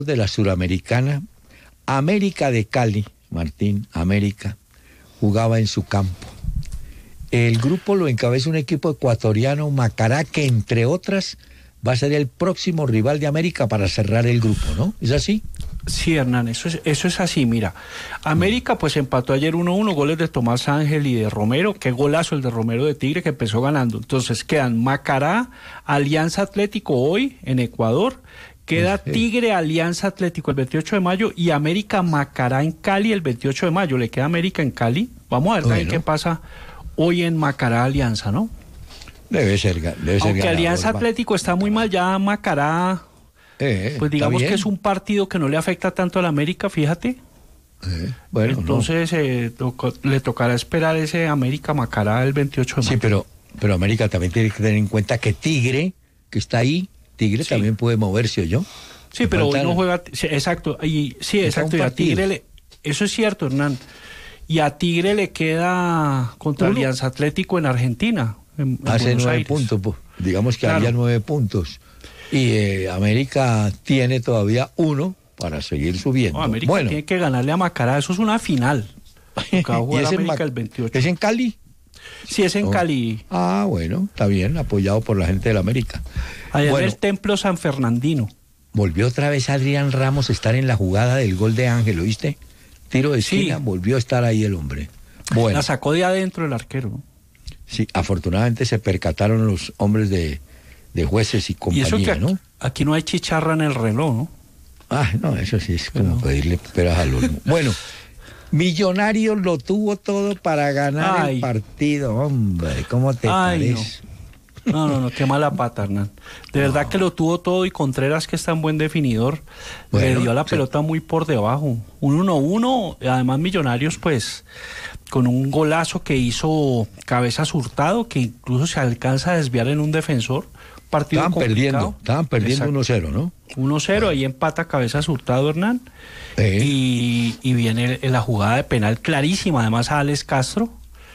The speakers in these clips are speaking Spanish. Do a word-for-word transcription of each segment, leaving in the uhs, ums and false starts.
de la Suramericana, América de Cali, Martín, América, jugaba en su campo. El grupo lo encabeza un equipo ecuatoriano, Macará, que entre otras va a ser el próximo rival de América para cerrar el grupo, ¿no? ¿Es así? Sí, Hernán, eso es, eso es así, mira. América pues empató ayer uno a uno, goles de Tomás Ángel y de Romero. Qué golazo el de Romero de Tigre, que empezó ganando. Entonces quedan Macará, Alianza Atlético hoy en Ecuador. Queda Tigre, Alianza Atlético el veintiocho de mayo y América Macará en Cali el veintiocho de mayo. Le queda América en Cali. Vamos a ver bueno. qué pasa hoy en Macará Alianza, ¿no? Debe ser, debe ser Aunque ganador, Alianza va. Atlético está muy mal, ya Macará, eh, pues digamos que es un partido que no le afecta tanto a la América, fíjate. Eh, bueno, Entonces no. eh, toco, le tocará esperar ese América Macará el veintiocho de mayo. Sí, pero, pero América también tiene que tener en cuenta que Tigre, que está ahí, Tigre sí. también puede moverse, ¿o yo? Sí, pero hoy no juega, sí, exacto, y, sí, exacto, y a Tigre, le, eso es cierto, Hernán, y a Tigre le queda contra Uno. Alianza Atlético en Argentina. En, en Hace Buenos nueve Aires. puntos, pues, digamos que claro. había nueve puntos, y eh, América tiene todavía uno para seguir subiendo. No, América bueno. tiene que ganarle a Macará, eso es una final. Va a jugar ¿Y es América en el veintiocho. ¿Es en Cali? Sí, es en oh. Cali. Ah, bueno, está bien, apoyado por la gente de la América. Allá bueno, en el Templo San Fernandino. Volvió otra vez Adrián Ramos a estar en la jugada del gol de Ángel, ¿oíste? Tiro de esquina, sí. volvió a estar ahí el hombre. Bueno. La sacó de adentro el arquero. Sí, afortunadamente se percataron los hombres de, de jueces y compañía, y eso que aquí, ¿no? Aquí no hay chicharra en el reloj, ¿no? Ah, no, eso sí es como Pero... pedirle peras al olmo. Bueno, Millonarios lo tuvo todo para ganar Ay. el partido, hombre, ¿cómo te Ay, parece? No. No, no, no, qué mala pata, Hernán. De no. verdad que lo tuvo todo y Contreras, que es tan buen definidor, bueno, le dio la sí. pelota muy por debajo. Un uno uno, además Millonarios, pues, con un golazo que hizo Cabezas Hurtado, que incluso se alcanza a desviar en un defensor. Partido estaban complicado. perdiendo, estaban perdiendo uno cero, ¿no? uno cero, ahí empata Cabezas Hurtado, Hernán. ¿Eh? Y, y viene la jugada de penal clarísima, además a Alex Castro.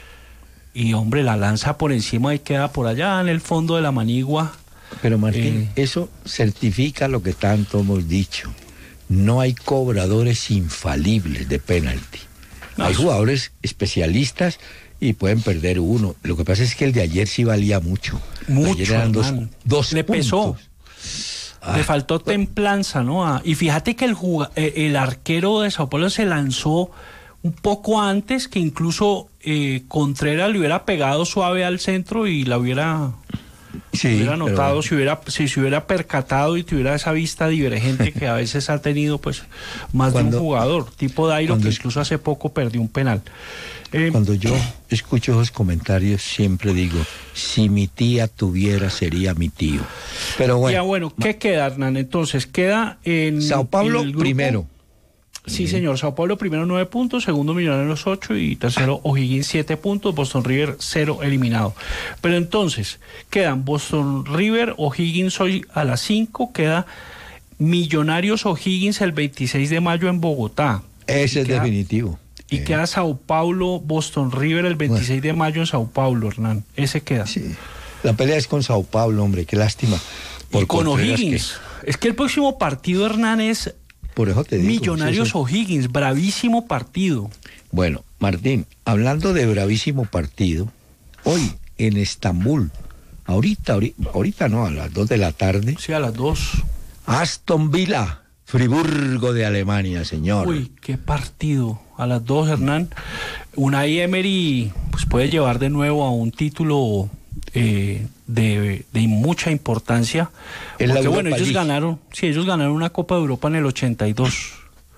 Y hombre, la lanza por encima y queda por allá en el fondo de la manigua. Pero Martín, eh, eso certifica lo que tanto hemos dicho. No hay cobradores infalibles de penalti. No, hay jugadores especialistas y pueden perder uno. Lo que pasa es que el de ayer sí valía mucho. Mucho, ayer eran dos, dos Le puntos. pesó. Ah, Le faltó pues, templanza, ¿no? Ah, y fíjate que el, el arquero de Sao Paulo se lanzó un poco antes, que incluso eh, Contreras le hubiera pegado suave al centro y la hubiera, sí, hubiera notado, pero... si hubiera si se hubiera percatado y tuviera esa vista divergente que a veces ha tenido pues más cuando, de un jugador, tipo Dairo, que incluso hace poco perdió un penal. Eh, cuando yo escucho esos comentarios siempre digo, si mi tía tuviera sería mi tío. Pero bueno. Ya bueno, ¿qué queda, Hernán? Entonces, queda en Sao Paulo en el grupo, primero. Sí, señor. Sao Paulo primero nueve puntos, segundo Millonarios ocho y tercero O'Higgins siete puntos, Boston River cero eliminado. Pero entonces, quedan Boston River, O'Higgins hoy a las cinco, queda Millonarios O'Higgins el veintiséis de mayo en Bogotá. Ese es queda, definitivo. Y eh. queda Sao Paulo, Boston River el veintiséis bueno. de mayo en Sao Paulo, Hernán. Ese queda. Sí. La pelea es con Sao Paulo, hombre, qué lástima. Por y con O'Higgins. Que... Es que el próximo partido, Hernán, es... Por eso te digo, Millonarios eso... O'Higgins, bravísimo partido. Bueno, Martín, hablando de bravísimo partido, hoy en Estambul, ahorita, ahorita, ahorita no, a las dos de la tarde. Sí, a las dos. Aston Villa, Friburgo de Alemania, señor. Uy, qué partido. A las dos, Hernán. Unai Emery pues, puede llevar de nuevo a un título eh, de, de mucha importancia. En porque la bueno, ellos League. ganaron, sí, ellos ganaron una Copa de Europa en el ochenta y dos.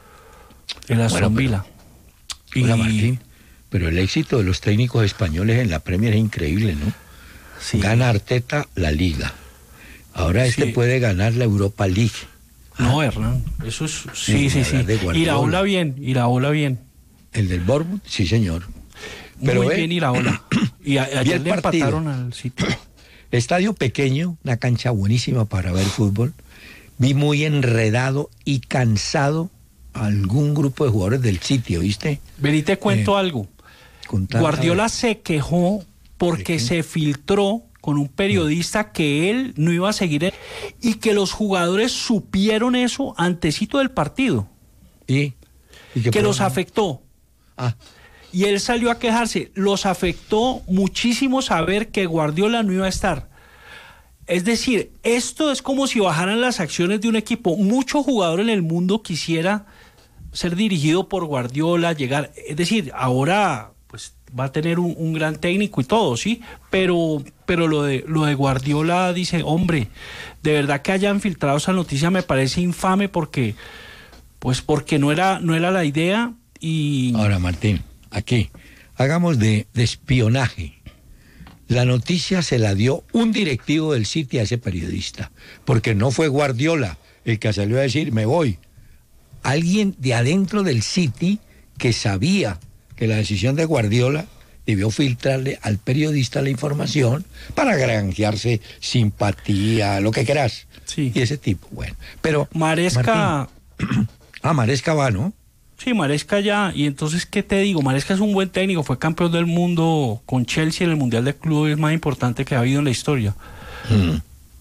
El Aston Villa. Y... Martín, pero el éxito de los técnicos españoles en la Premier es increíble, ¿no? Sí. Gana Arteta la Liga. Ahora este sí. puede ganar la Europa League. No, Hernán, eso es... Sí, sí, sí. sí. Iraola bien, Iraola bien. ¿El del Bournemouth? Sí, señor. Pero Muy eh, bien Iraola. Y a, ayer le empataron al sitio. Estadio pequeño, una cancha buenísima para ver fútbol. Vi muy enredado y cansado a algún grupo de jugadores del sitio, ¿viste? Vení, te cuento eh, algo. Guardiola se quejó porque se filtró con un periodista que él no iba a seguir en- y que los jugadores supieron eso antesito del partido, ¿Y? ¿Y qué que los problema? afectó. Ah, Y él salió a quejarse. Los afectó muchísimo saber que Guardiola no iba a estar. Es decir, esto es como si bajaran las acciones de un equipo. Mucho jugador en el mundo quisiera ser dirigido por Guardiola, llegar. Es decir, ahora pues va a tener un, un gran técnico y todo, sí, pero, pero lo de lo de Guardiola dice, hombre, de verdad que hayan filtrado esa noticia me parece infame porque, pues porque no era, no era la idea y. ahora, Martín, aquí, hagamos de, de espionaje. La noticia se la dio un directivo del City a ese periodista, porque no fue Guardiola el que salió a decir, me voy. Alguien de adentro del City que sabía que la decisión de Guardiola debió filtrarle al periodista la información para granjearse simpatía, lo que quieras. Sí. Y ese tipo, bueno. Pero Maresca. Martín, ah, Maresca va, ¿no? Sí, Maresca ya, y entonces, ¿qué te digo? Maresca es un buen técnico, fue campeón del mundo con Chelsea en el Mundial de Clubes más importante que ha habido en la historia. Mm.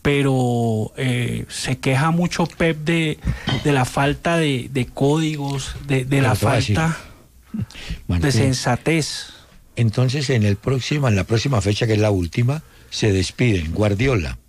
Pero eh, se queja mucho Pep de, de la falta de, de códigos, de, de la Pero te voy a decir, falta de Martín, sensatez. entonces en el próximo, en la próxima fecha, que es la última, se despiden Guardiola,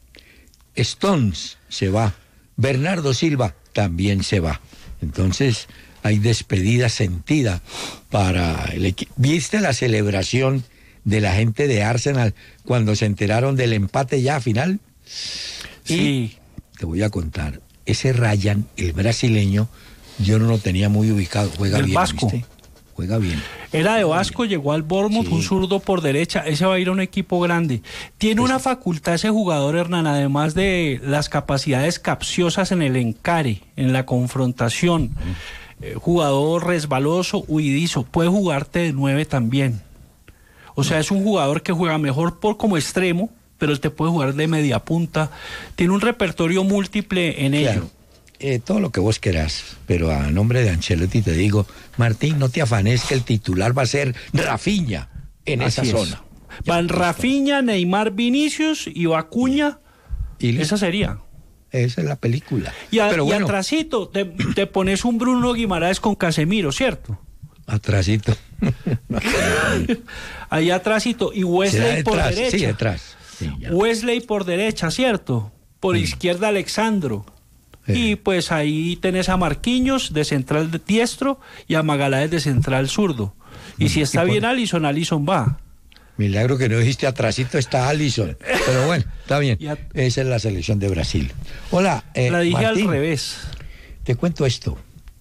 Stones se va, Bernardo Silva también se va. Entonces hay despedida sentida para el equipo. ¿Viste la celebración de la gente de Arsenal cuando se enteraron del empate ya final? Sí. Y te voy a contar, ese Ryan, el brasileño, yo no lo tenía muy ubicado, juega El bien, vasco. ¿viste? Juega bien. Era de Vasco, llegó al Bournemouth, Sí. un zurdo por derecha, ese va a ir a un equipo grande. Tiene Pues- una facultad ese jugador, Hernán, además de las capacidades capciosas en el encare, en la confrontación. Eh, jugador resbaloso, huidizo, puede jugarte de nueve también. O sea, es un jugador que juega mejor por como extremo, pero él te puede jugar de media punta. Tiene un repertorio múltiple en ello. Claro, eh, todo lo que vos querás, pero a nombre de Ancelotti te digo, Martín, no te afanes que el titular va a ser Rafinha en Así esa es. zona. Ya, Van listo. Rafinha, Neymar, Vinicius y Bacuña. Y listo. Esa sería. Esa es la película. Y, a- pero y bueno, atrasito, te, te pones un Bruno Guimaraes con Casemiro, ¿cierto? atrasito. Ahí atrasito. Y Será Wesley por detrás, derecha. sí, detrás. Sí, ya. Wesley por derecha, ¿cierto? Por Mm. izquierda Alexandro. Sí. Y pues ahí tenés a Marquinhos de central de diestro y a Magaláes de central zurdo. Y Mm. si está Y por- bien Alisson, Alisson va. Milagro que no dijiste atrasito está Alisson. Pero bueno, está bien. Ya- Esa es la selección de Brasil. Hola, eh, La dije Martín, al revés. te cuento esto.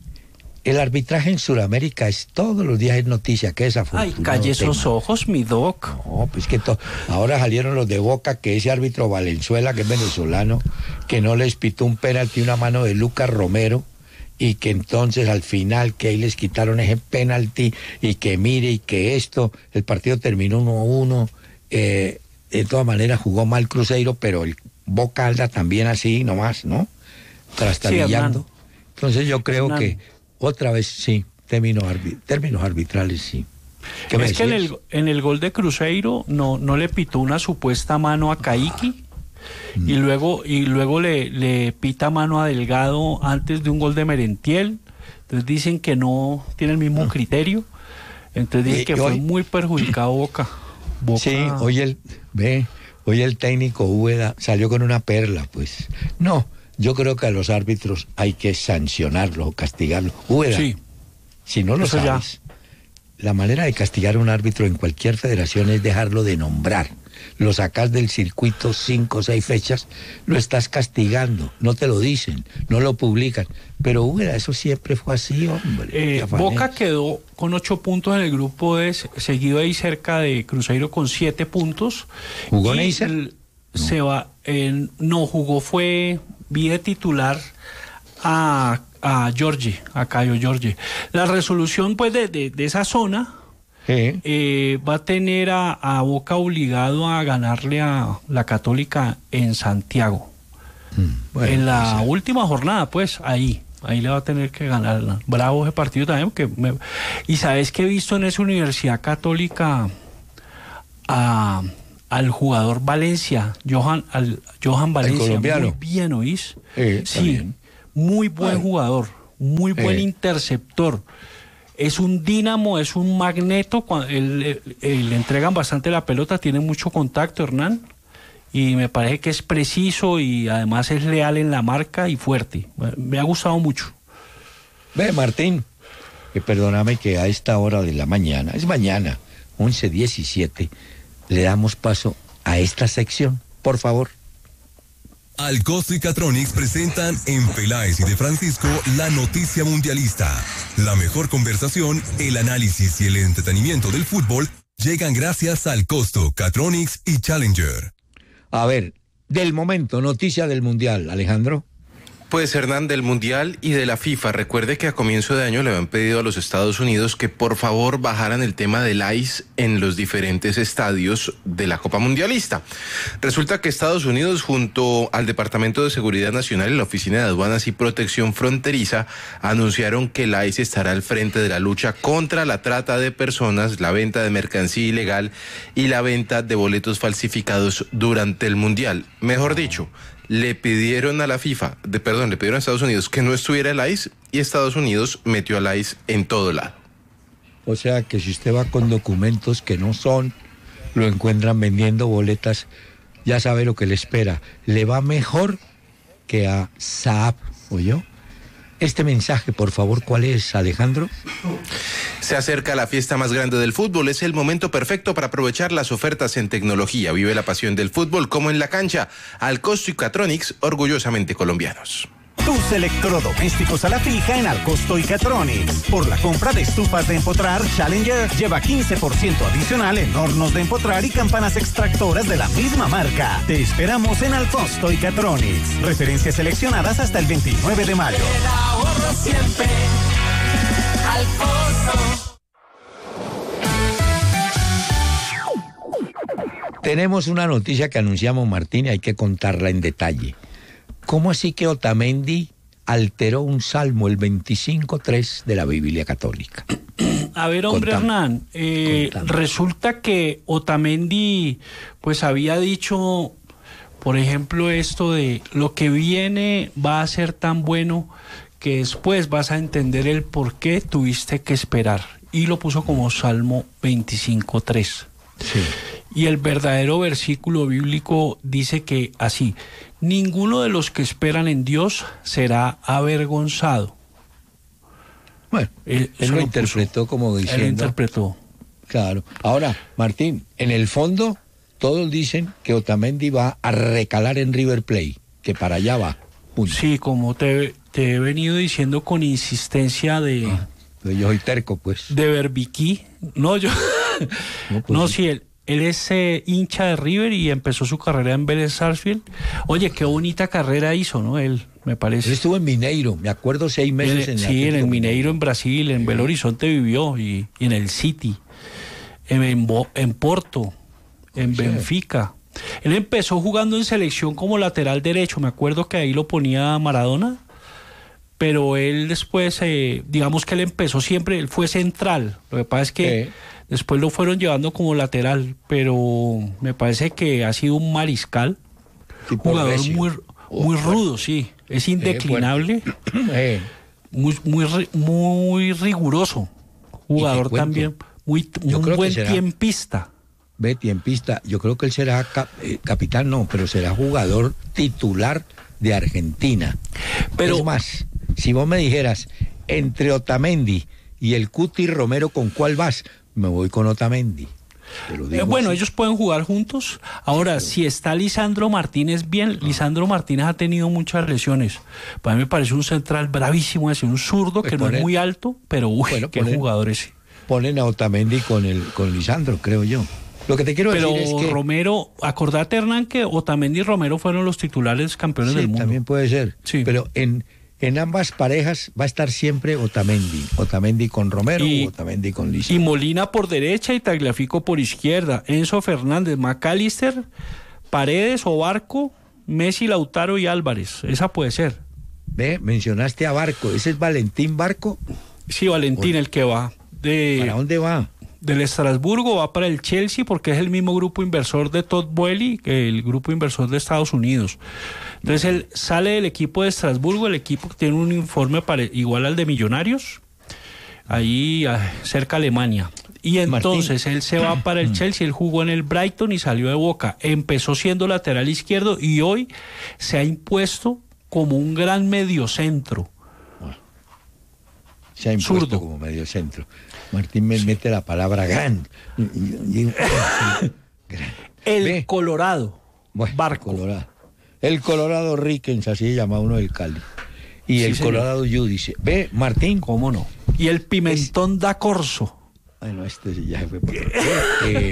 El arbitraje en Sudamérica es todos los días es noticia, que es Ay, afortunado. calle tema. esos ojos, mi doc. No, pues que to- ahora salieron los de Boca, que ese árbitro Valenzuela, que es venezolano, que no les pitó un penalti, una mano de Lucas Romero, y que entonces al final que ahí les quitaron ese penalti, y que mire, y que esto, el partido terminó uno a uno, eh, de todas maneras jugó mal Cruzeiro, pero el Boca anda también así nomás, ¿no? Trastabillando. Hernán. Entonces yo creo Hernán. que otra vez sí, términos, arbi- términos arbitrales sí. ¿Qué me Es que en decías? el, en el gol de Cruzeiro no, no le pitó una supuesta mano a Caiki y luego, y luego le, le pita mano a Delgado antes de un gol de Merentiel. Entonces dicen que no tiene el mismo criterio. Entonces dicen Y- que y fue hoy- muy perjudicado Boca. Boca- Sí, hoy el, ve, hoy el técnico Úbeda salió con una perla, pues. No, yo creo que a los árbitros hay que sancionarlos o castigarlos. Úbeda, Sí. si no lo Eso ya. sabes, la manera de castigar a un árbitro en cualquier federación es dejarlo de nombrar. Lo sacas del circuito cinco o seis fechas, lo estás castigando, no te lo dicen, no lo publican. Pero Úbeda, eso siempre fue así, hombre. Eh, te afanes. Boca quedó con ocho puntos en el grupo D, seguido ahí cerca de Cruzeiro con siete puntos. ¿Jugó Y Neisser? l- Se va, eh, no jugó, fue vía titular a, a Giorgi, a Cayo Giorgi. La resolución pues de, de, de esa zona Sí. eh, va a tener a, a Boca obligado a ganarle a la Católica en Santiago. Mm, bueno, en la pues, última jornada, pues, ahí, ahí le va a tener que ganar. Bravo ese partido también, porque me- y sabes que he visto en esa Universidad Católica a, al jugador Valencia, Johan, al Johan Valencia, colombiano. muy bien, ¿oís? Eh, sí, también. muy buen Ay. jugador, muy buen Eh. interceptor. Es un dínamo, es un magneto, cuando él, él- él- le entregan bastante la pelota, tiene mucho contacto, Hernán, y me parece que es preciso y además es leal en la marca y fuerte. Me ha gustado mucho. Ve, Martín, que perdóname que a esta hora de la mañana, es mañana, once diecisiete, le damos paso a esta sección, por favor. Alcosto y Catronics presentan en Peláez y de Francisco la noticia mundialista. La mejor conversación, el análisis y el entretenimiento del fútbol llegan gracias a Alcosto, Catronics y Challenger. A ver, del momento, noticia del Mundial, Alejandro. Pues Hernán, del Mundial y de la FIFA, recuerde que a comienzo de año le habían pedido a los Estados Unidos que por favor bajaran el tema del ice en los diferentes estadios de la Copa Mundialista. Resulta que Estados Unidos, junto al Departamento de Seguridad Nacional y la Oficina de Aduanas y Protección Fronteriza, anunciaron que el ice estará al frente de la lucha contra la trata de personas, la venta de mercancía ilegal y la venta de boletos falsificados durante el Mundial. Mejor dicho, le pidieron a la FIFA, de, perdón, le pidieron a Estados Unidos que no estuviera el ice y Estados Unidos metió al ice en todo lado. O sea que si usted va con documentos que no son, lo encuentran vendiendo boletas, ya sabe lo que le espera. Le va mejor que a Saab, ¿oyó? Este mensaje, por favor, ¿cuál es, Alejandro? Se acerca la fiesta más grande del fútbol. Es el momento perfecto para aprovechar las ofertas en tecnología. Vive la pasión del fútbol como en la cancha. Alcosto y Catronics, orgullosamente colombianos. Tus electrodomésticos a la fija en Alcosto y Catronics. Por la compra de estufas de empotrar Challenger, lleva quince por ciento adicional en hornos de empotrar y campanas extractoras de la misma marca. Te esperamos en Alcosto y Catronics. Referencias seleccionadas hasta el veintinueve de mayo. El ahorro siempre al costo. Tenemos una noticia que anunciamos, Martín, y hay que contarla en detalle. ¿Cómo así que Otamendi alteró un salmo, el veinticinco tres de la Biblia católica? A ver, hombre, Contame. Hernán, eh, Contame. resulta que Otamendi pues había dicho, por ejemplo, esto de lo que viene va a ser tan bueno que después vas a entender el por qué tuviste que esperar. Y lo puso como Salmo veinticinco tres. Sí. Y el verdadero versículo bíblico dice que así: ninguno de los que esperan en Dios será avergonzado. Bueno, Él- él eso lo lo interpretó como Él diciendo... lo interpretó. Claro. Ahora, Martín, en el fondo, todos dicen que Otamendi va a recalar en River Plate, que para allá va. Punto. Sí, como te, te he venido diciendo con insistencia de, Pero yo soy terco, pues. de Berbiquí. No, yo. No, pues no, sí. sí, él, él es eh, hincha de River y empezó su carrera en Vélez Sarsfield. Oye, qué bonita carrera hizo, ¿no? Él, me parece. Él estuvo en Mineiro, me acuerdo, seis meses En- en el sí, en el Atlético Mineiro, en Brasil, en Belo Horizonte vivió y, y en el City, en, en, Bo- en Porto, en Sí. Benfica. Él empezó jugando en selección como lateral derecho, me acuerdo que ahí lo ponía Maradona, pero él después, eh, digamos que él empezó siempre, él fue central, lo que pasa es que Sí. después lo fueron llevando como lateral, pero me parece que ha sido un mariscal, Tipo jugador recio. muy, Oh, muy fuerte. rudo, sí, es indeclinable. Eh, Muy, muy, ri- muy riguroso. Jugador cuento, también, muy, yo un creo que buen será- tiempista. Betty en pista, yo creo que él será cap- eh, capitán, no, pero será jugador titular de Argentina. Pero- es más, si vos me dijeras, entre Otamendi y el Cuti Romero, ¿con cuál vas? Me voy con Otamendi. Te lo digo Eh, bueno, así. ellos pueden jugar juntos. Ahora, si está Lisandro Martínez bien, Lisandro Martínez ha tenido muchas lesiones. Para mí me parece un central bravísimo, es un zurdo Pues que no ponen- es muy alto, pero uy, Bueno, qué ponen- jugador ese. Ponen a Otamendi con el con Lisandro, creo yo. Lo que te quiero Pero decir es que Romero, acordate, Hernán, que Otamendi y Romero fueron los titulares campeones sí, del mundo. también puede ser. Sí. Pero en, en ambas parejas va a estar siempre Otamendi. Otamendi con Romero Y- o Otamendi con Y Lisandro. Molina por derecha y Tagliafico por izquierda. Enzo Fernández, McAllister, Paredes o Barco, Messi, Lautaro y Álvarez. Esa puede ser. Ve, mencionaste a Barco. ¿Ese es Valentín Barco? Sí, Valentín, el que va. De, ¿Para dónde va? del Estrasburgo va para el Chelsea porque es el mismo grupo inversor de Todd Boehly que el grupo inversor de Estados Unidos. Entonces él sale del equipo de Estrasburgo, el equipo que tiene un informe pare- igual al de Millonarios, ahí ah, cerca de Alemania. Y entonces Martín. Él se va para el Chelsea, él jugó en el Brighton y salió de Boca. Empezó siendo lateral izquierdo y hoy se ha impuesto como un gran mediocentro. Bueno, se ha impuesto zurdo. Como mediocentro. Martín me mete la palabra gran. El Ve. Colorado. Bueno, Barco. Colorado. El Colorado Rickens, así se llama uno del Cali. Y sí, el señor. Colorado Judice. Ve, Martín. ¿Cómo no? Y el Pimentón es... da Corso. Bueno, este sí ya fue por... eh,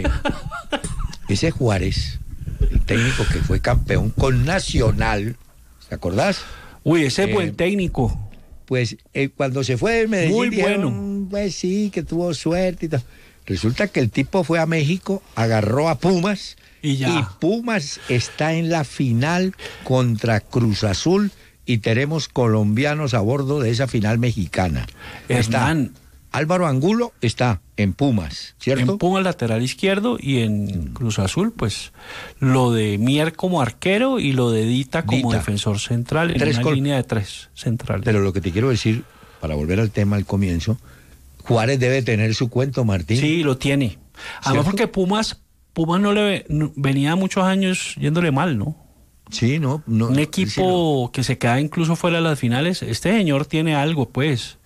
ese Juárez, el técnico que fue campeón con Nacional, ¿te acordás? Uy, ese eh, buen técnico. Pues eh, cuando se fue de Medellín, muy dijeron, bueno. Pues sí, que tuvo suerte y tal. Resulta que el tipo fue a México, agarró a Pumas y, ya. y Pumas está en la final contra Cruz Azul y tenemos colombianos a bordo de esa final mexicana. Hernán. Está Álvaro Angulo está en Pumas, ¿cierto? En Pumas lateral izquierdo y en Cruz Azul, pues lo de Mier como arquero y lo de Dita como Dita. defensor central en tres una col- línea de tres centrales. Pero lo que te quiero decir, para volver al tema al comienzo, Juárez debe tener su cuento, Martín. Sí, lo tiene. Además ¿Cierto? porque Pumas, Pumas no le no, venía muchos años yéndole mal, ¿no? Sí, no, no. Un equipo sí, no. que se queda incluso fuera de las finales. Este señor tiene algo, pues.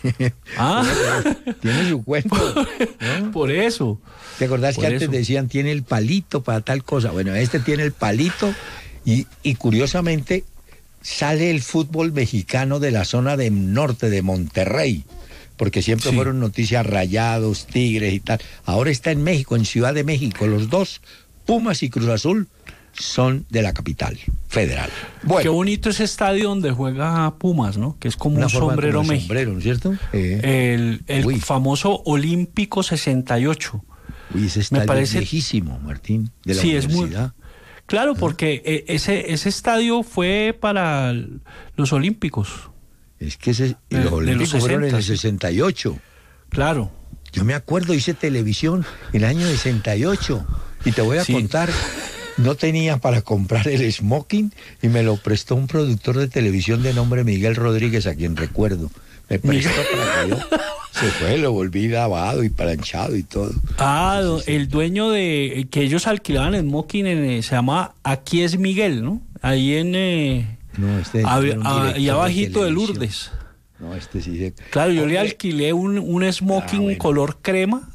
ah, tiene su cuento. ¿no? Por eso. ¿Te acordás Por que antes eso. decían tiene el palito para tal cosa? Bueno, este tiene el palito y, y curiosamente sale el fútbol mexicano de la zona del norte de Monterrey, porque siempre sí. fueron noticias Rayados, Tigres y tal. Ahora está en México, en Ciudad de México, los dos, Pumas y Cruz Azul, son de la capital federal. Bueno, qué bonito ese estadio donde juega Pumas, ¿no? Que es como un sombrero como México. sombrero, ¿no es cierto? Eh. El, el famoso Olímpico sesenta y ocho. Uy, ese estadio me parece... es viejísimo, Martín, de la sí, universidad. Es muy... Claro, porque eh, ese, ese estadio fue para los Olímpicos. Es que ese, y los de, Olímpicos de los fueron en el sesenta y ocho. Claro. Yo me acuerdo, hice televisión en el año sesenta y ocho. Y te voy a sí. contar... No tenía para comprar el smoking y me lo prestó un productor de televisión de nombre Miguel Rodríguez, a quien recuerdo. Me prestó para que yo se fue, lo volví lavado y planchado y todo. Ah, Entonces, el dueño de que ellos alquilaban el smoking en, se llama Aquí es Miguel, ¿no? Ahí en eh, no, este a, a, ahí abajito de, de Lourdes. No, este sí se... Claro, yo okay. le alquilé un, un smoking ah, bueno. color crema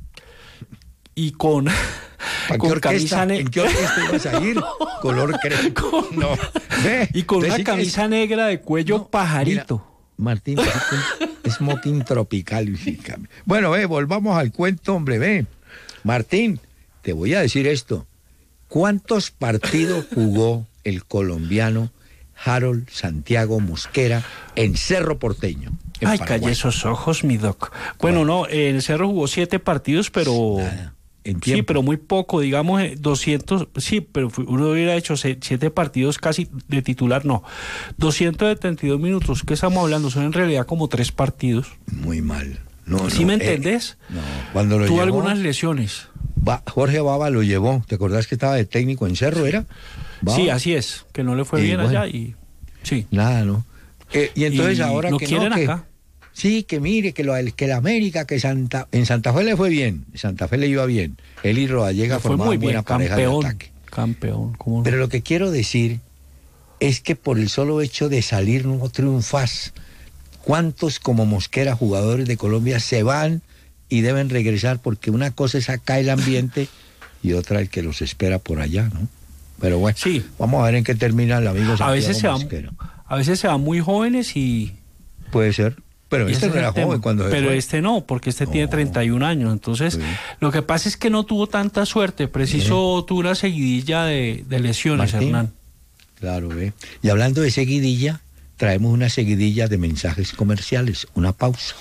y con ¿En qué, orquesta, ne- ¿En qué orquesta ibas a ir? Color crema. Con, no. Ve, y con una camisa es... negra de cuello no, pajarito. Mira, Martín, smoking tropical. Bueno, ve, volvamos al cuento, hombre, ve. Martín, te voy a decir esto. ¿Cuántos partidos jugó el colombiano Harold Santiago Mosquera en Cerro Porteño? En Ay, Paraguay? Callé esos ojos, mi doc. Bueno, bueno. no, en Cerro jugó siete partidos, pero... Nada. Sí, pero muy poco, digamos doscientos, sí, pero uno hubiera hecho siete partidos casi de titular, no, doscientos setenta y dos minutos, ¿qué estamos hablando? Son en realidad como tres partidos. Muy mal. No, ¿Sí no, me entendés? Eh, no, cuando lo Tuvo llevó, algunas lesiones. Va, Jorge Baba lo llevó, ¿te acordás que estaba de técnico en Cerro, era? Baba. Sí, así es, que no le fue y bien bueno, allá y... sí. Nada, ¿no? Eh, y entonces y ahora lo que quieren no, que... acá. Sí, que mire, que, lo, que la América, que Santa, en Santa Fe le fue bien, en Santa Fe le iba bien. Él y Rodallega formaban buena pareja de ataque. Campeón, ¿cómo no? Pero lo que quiero decir es que por el solo hecho de salir no triunfas, ¿cuántos como Mosquera, jugadores de Colombia, se van y deben regresar? Porque una cosa es acá el ambiente y otra el que los espera por allá, ¿no? Pero bueno, sí. Vamos a ver en qué termina el amigo Santiago a veces se Mosquera. Van, a veces se van muy jóvenes y... Puede ser. Pero este no era joven cuando se Pero fue. este no, porque este no. tiene treinta y un años. Entonces, sí. Lo que pasa es que no tuvo tanta suerte. Preciso sí. tuvo una seguidilla de, de lesiones, Martín. Hernán. Claro, ve. Y hablando de seguidilla, traemos una seguidilla de mensajes comerciales. Una pausa.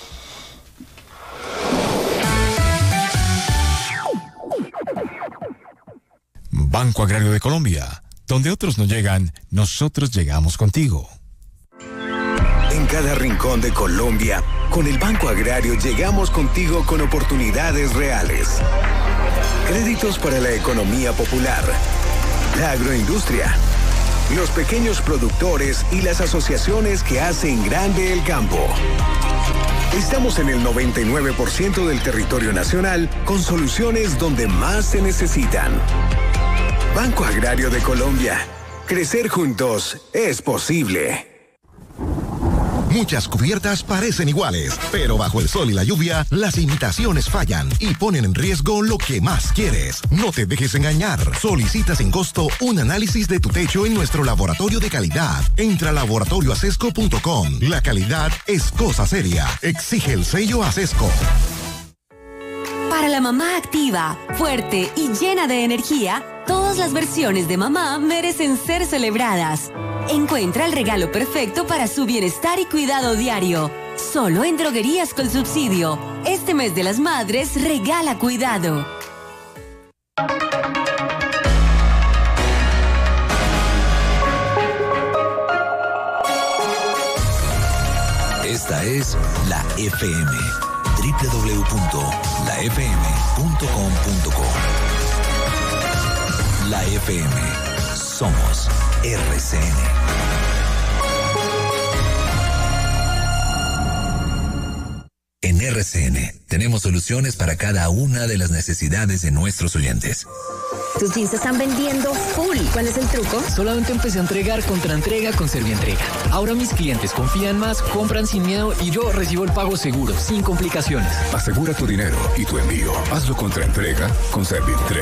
Banco Agrario de Colombia. Donde otros no llegan, nosotros llegamos contigo. En En cada rincón de Colombia, con el Banco Agrario llegamos contigo con oportunidades reales. Créditos para la economía popular, la agroindustria, los pequeños productores y las asociaciones que hacen grande el campo. Estamos en el noventa y nueve por ciento del territorio nacional con soluciones donde más se necesitan. Banco Agrario de Colombia. Crecer juntos es posible. Muchas cubiertas parecen iguales, pero bajo el sol y la lluvia, las imitaciones fallan y ponen en riesgo lo que más quieres. No te dejes engañar. Solicita sin costo un análisis de tu techo en nuestro laboratorio de calidad. Entra a laboratorio acesco punto com. La calidad es cosa seria. Exige el sello Acesco. Para la mamá activa, fuerte y llena de energía, todas las versiones de mamá merecen ser celebradas. Encuentra el regalo perfecto para su bienestar y cuidado diario. Solo en Droguerías con Subsidio. Este mes de las madres regala cuidado. Esta es la F M. doble u doble u doble u punto la f m punto com punto co. La F M. Somos R C N. En R C N tenemos soluciones para cada una de las necesidades de nuestros oyentes. Tus jeans se están vendiendo full. ¿Cuál es el truco? Solamente empecé a entregar contra entrega con Servientrega. Ahora mis clientes confían más, compran sin miedo y yo recibo el pago seguro, sin complicaciones. Asegura tu dinero y tu envío. Hazlo contra entrega con Servientrega.